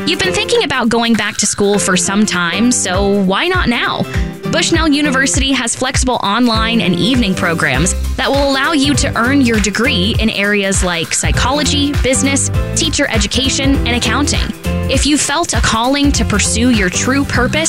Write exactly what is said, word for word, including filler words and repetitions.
You've been thinking about going back to school for some time, so why not now? Bushnell University has flexible online and evening programs that will allow you to earn your degree in areas like psychology, business, teacher education, and accounting. If you felt a calling to pursue your true purpose,